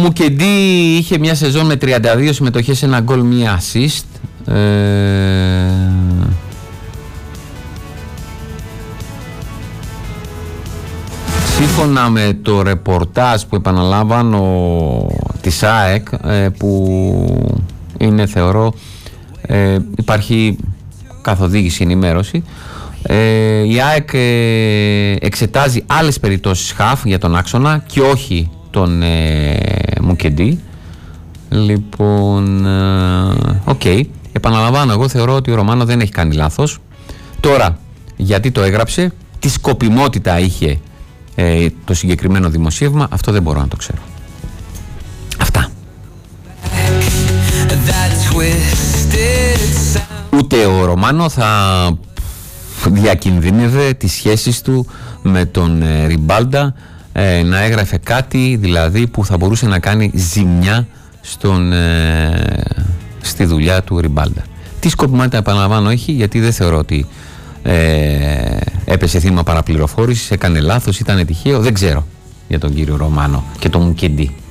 Μουκεντί είχε μια σεζόν με 32 συμμετοχές, ένα γκολ, μία assist. Σύμφωνα με το ρεπορτάζ που επαναλάμβανω της ΑΕΚ, που είναι, θεωρώ, υπάρχει καθοδήγηση, ενημέρωση, η ΑΕΚ εξετάζει άλλες περιπτώσεις χαφ για τον άξονα και όχι τον Μουκεντί. Λοιπόν, επαναλαμβάνω, εγώ θεωρώ ότι ο Ρωμάνο δεν έχει κάνει λάθος. Τώρα, γιατί το έγραψε, τι σκοπιμότητα είχε το συγκεκριμένο δημοσίευμα, αυτό δεν μπορώ να το ξέρω. Αυτά. Ούτε ο Ρωμάνο θα διακινδύνευε τις σχέσεις του με τον Ριμπάλντα, να έγραφε κάτι δηλαδή που θα μπορούσε να κάνει ζημιά στη δουλειά του Ριμπάλντα. Τι σκοπιμότητα, επαναλαμβάνω, έχει, γιατί δεν θεωρώ ότι έπεσε θύμα παραπληροφόρησης, έκανε λάθος, ήταν τυχαίο, δεν ξέρω για τον κύριο Ρωμάνο και τον Μουκεντί.